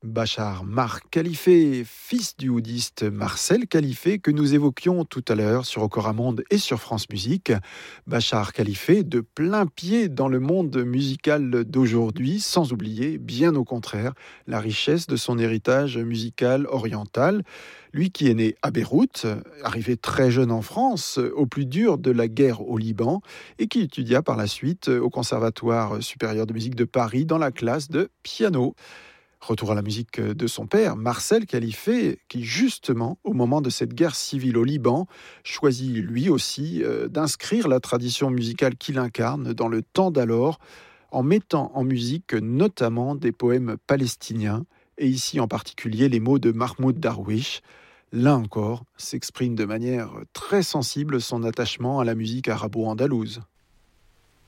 Bachar Mar Khalife, fils du oudiste Marcel Khalife, que nous évoquions tout à l'heure sur Okora Monde et sur France Musique. Bachar Khalife, de plein pied dans le monde musical d'aujourd'hui, sans oublier, bien au contraire, la richesse de son héritage musical oriental. Lui qui est né à Beyrouth, arrivé très jeune en France, au plus dur de la guerre au Liban, et qui étudia par la suite au Conservatoire supérieur de musique de Paris dans la classe de piano. Retour à la musique de son père, Marcel Khalife, qui justement, au moment de cette guerre civile au Liban, choisit lui aussi d'inscrire la tradition musicale qu'il incarne dans le temps d'alors, en mettant en musique notamment des poèmes palestiniens, et ici en particulier les mots de Mahmoud Darwish. Là encore, s'exprime de manière très sensible son attachement à la musique arabo-andalouse.